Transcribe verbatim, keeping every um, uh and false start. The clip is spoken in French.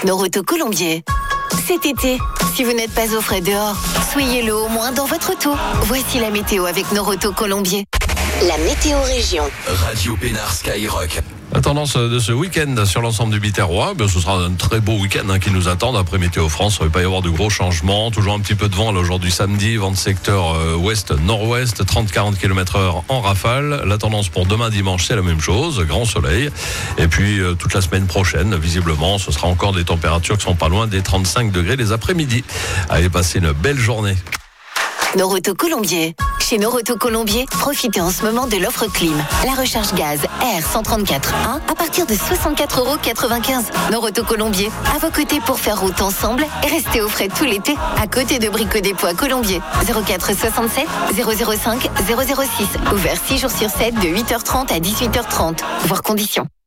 Noroto Colombier. Cet été, si vous n'êtes pas au frais dehors, soyez-le au moins dans votre auto. Voici la météo avec Noroto Colombier. La météo région. Radio Pénard Skyrock. La tendance de ce week-end sur l'ensemble du Biterrois, ben ce sera un très beau week-end hein, qui nous attend. D'après Météo France, il ne va pas y avoir de gros changements. Toujours un petit peu de vent là, aujourd'hui samedi, vent de secteur euh, ouest-nord-ouest, trente à quarante kilomètres heure en rafale. La tendance pour demain dimanche, c'est la même chose, grand soleil. Et puis euh, toute la semaine prochaine, visiblement, ce sera encore des températures qui sont pas loin des trente-cinq degrés les après-midi. Allez, passez une belle journée. Noroto Colombier. Chez Noroto Colombier, profitez en ce moment de l'offre clim. La recharge gaz R cent trente-quatre un à partir de soixante-quatre euros quatre-vingt-quinze. Noroto Colombier, à vos côtés pour faire route ensemble et rester au frais tout l'été. À côté de Brico Dépôt à Colombier. zéro quatre soixante-sept zéro zéro cinq zéro zéro six. Ouvert six jours sur sept de huit heures trente à dix-huit heures trente. Voir conditions.